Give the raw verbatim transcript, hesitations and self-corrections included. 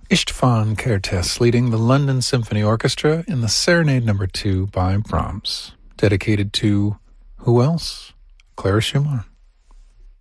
István Kertész leading the London Symphony Orchestra in the Serenade Number two by Brahms, dedicated to who else? Clara Schumann.